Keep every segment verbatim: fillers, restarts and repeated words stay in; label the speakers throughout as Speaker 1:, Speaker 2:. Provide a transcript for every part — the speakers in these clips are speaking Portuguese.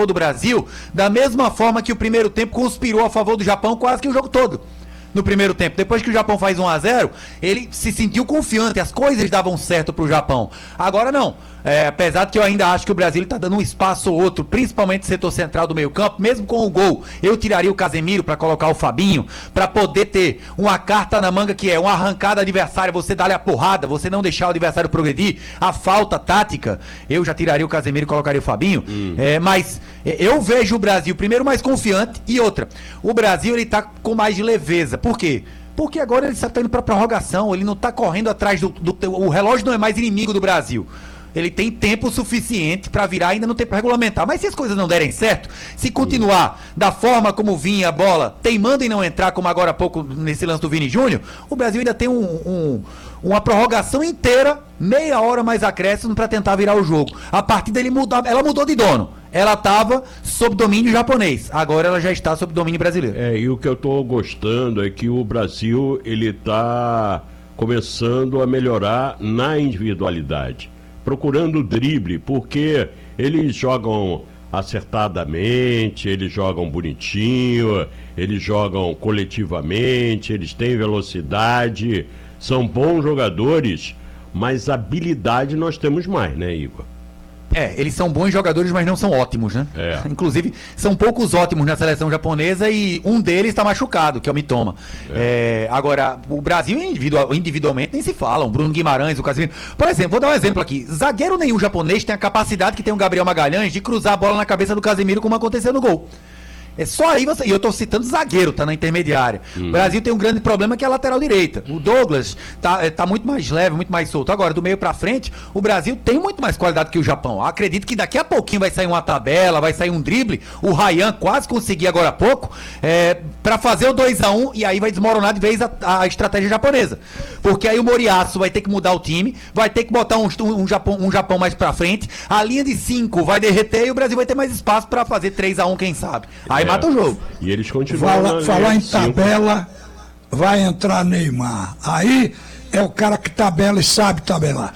Speaker 1: do Brasil, da mesma forma que o primeiro tempo conspirou a favor do Japão quase que o jogo todo. No primeiro tempo, depois que o Japão faz um a zero, ele se sentiu confiante, as coisas davam certo pro Japão. Agora não, é, apesar de que eu ainda acho que o Brasil está dando um espaço ou outro, principalmente no setor central do meio campo, mesmo com o gol, eu tiraria o Casemiro para colocar o Fabinho, para poder ter uma carta na manga que é uma arrancada adversária, você dá-lhe a porrada, você não deixar o adversário progredir, a falta tática, eu já tiraria o Casemiro e colocaria o Fabinho, hum. é, mas eu vejo o Brasil primeiro mais confiante e outra, o Brasil ele tá com mais de leveza. Por quê? Porque agora ele está indo para prorrogação, ele não está correndo atrás do, do, do... O relógio não é mais inimigo do Brasil. Ele tem tempo suficiente para virar ainda no tempo regulamentar. Mas se as coisas não derem certo, se continuar da forma como vinha a bola, teimando em não entrar, como agora há pouco nesse lance do Vini Júnior, o Brasil ainda tem um, um, uma prorrogação inteira, meia hora mais acréscimo para tentar virar o jogo. A partida ele mudou, ela mudou de dono. Ela estava sob domínio japonês, agora ela já está sob domínio brasileiro.
Speaker 2: É, e o que eu estou gostando é que o Brasil ele está começando a melhorar na individualidade, procurando o drible, porque eles jogam acertadamente, eles jogam bonitinho, eles jogam coletivamente, eles têm velocidade, são bons jogadores, mas habilidade nós temos mais, né, Igor?
Speaker 1: É, eles são bons jogadores, mas não são ótimos, né?
Speaker 2: É.
Speaker 1: Inclusive, são poucos ótimos na seleção japonesa e um deles está machucado, que é o Mitoma. É. É, agora, o Brasil individual, individualmente nem se fala. O Bruno Guimarães, o Casemiro. Por exemplo, vou dar um exemplo aqui. Zagueiro nenhum japonês tem a capacidade que tem o Gabriel Magalhães de cruzar a bola na cabeça do Casemiro, como aconteceu no gol. É só aí você. E eu tô citando zagueiro, tá na intermediária. Hum. O Brasil tem um grande problema que é a lateral direita. O Douglas tá, tá muito mais leve, muito mais solto. Agora, do meio pra frente, o Brasil tem muito mais qualidade que o Japão. Acredito que daqui a pouquinho vai sair uma tabela, vai sair um drible. O Ryan quase conseguiu agora há pouco, é, pra fazer o dois a um e aí vai desmoronar de vez a, a estratégia japonesa. Porque aí o Moriaço vai ter que mudar o time, vai ter que botar um, um, Japão, um Japão mais pra frente, a linha de cinco vai derreter e o Brasil vai ter mais espaço pra fazer três a um, quem sabe. Aí
Speaker 2: é.
Speaker 1: mata o jogo.
Speaker 2: E eles continuam.
Speaker 3: Fala, falar em tabela, vai entrar Neymar. Aí é o cara que tabela e sabe tabelar.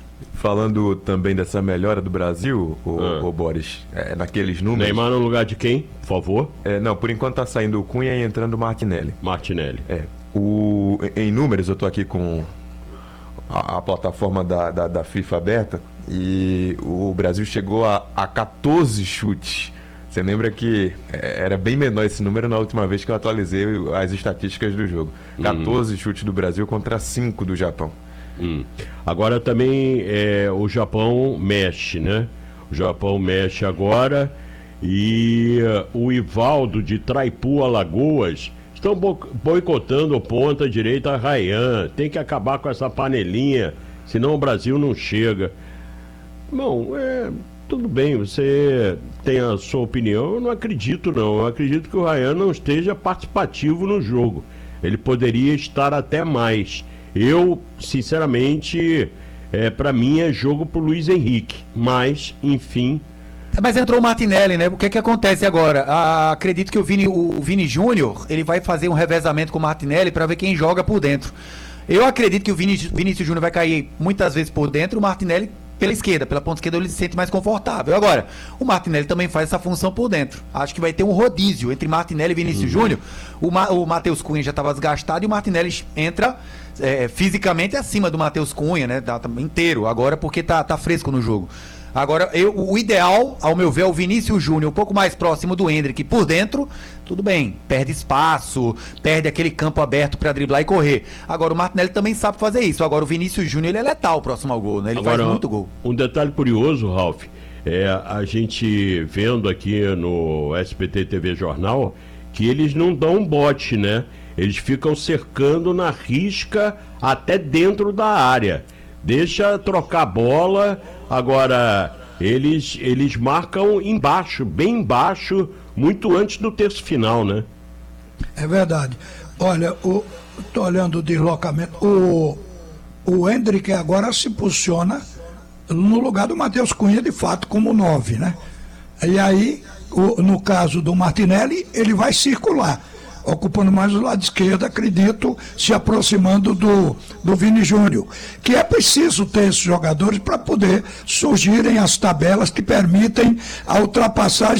Speaker 4: Falando também dessa melhora do Brasil, o,
Speaker 2: ah.
Speaker 4: o Boris, é, naqueles números.
Speaker 2: Neymar no lugar de quem, por favor?
Speaker 4: É, não, por enquanto tá saindo o Cunha e entrando o Martinelli.
Speaker 2: Martinelli.
Speaker 4: É. O, em números, eu tô aqui com a, a plataforma da, da, da FIFA aberta e o Brasil chegou a, a catorze chutes. Você lembra que era bem menor esse número na última vez que eu atualizei as estatísticas do jogo. catorze uhum. chutes do Brasil contra cinco do Japão.
Speaker 2: Hum. Agora também é, o Japão mexe, né? O Japão mexe agora e uh, o Ivaldo de Traipu, Alagoas, estão bo- boicotando o ponta direita Ryan. Tem que acabar com essa panelinha, senão o Brasil não chega. Bom, é... Tudo bem, você tem a sua opinião, eu não acredito não, eu acredito que o Ryan não esteja participativo no jogo, ele poderia estar até mais. Eu, sinceramente, é, para mim é jogo pro Luiz Henrique, mas, enfim...
Speaker 1: Mas entrou o Martinelli, né? O que que acontece agora? Ah, acredito que o Vini, o Vini Júnior, ele vai fazer um revezamento com o Martinelli para ver quem joga por dentro. Eu acredito que o Vini, Vinícius Júnior vai cair muitas vezes por dentro, o Martinelli pela esquerda, pela ponta esquerda ele se sente mais confortável. Agora, o Martinelli também faz essa função por dentro. Acho que vai ter um rodízio entre Martinelli e Vinícius uhum. Júnior. O, Ma- o Matheus Cunha já estava desgastado e o Martinelli entra é, fisicamente acima do Matheus Cunha, né? Tá, tá inteiro, agora porque tá, tá fresco no jogo. Agora, eu, o ideal, ao meu ver, é o Vinícius Júnior um pouco mais próximo do Endrick por dentro, tudo bem, perde espaço, perde aquele campo aberto para driblar e correr. Agora, o Martinelli também sabe fazer isso. Agora, o Vinícius Júnior, ele é letal próximo ao gol, né? Ele Agora, faz muito gol.
Speaker 2: Um detalhe curioso, Ralf, é a gente vendo aqui no S B T T V Jornal que eles não dão bote, né? Eles ficam cercando na risca até dentro da área. Deixa trocar a bola. Agora, eles, eles marcam embaixo, bem embaixo, muito antes do terço final, né?
Speaker 3: É verdade. Olha, estou olhando o deslocamento. O, o Endrick agora se posiciona no lugar do Matheus Cunha, de fato, como nove, né? E aí, o, no caso do Martinelli, ele vai circular, ocupando mais o lado esquerdo, acredito, se aproximando do, do Vini Júnior, que é preciso ter esses jogadores para poder surgirem as tabelas que permitem a ultrapassagem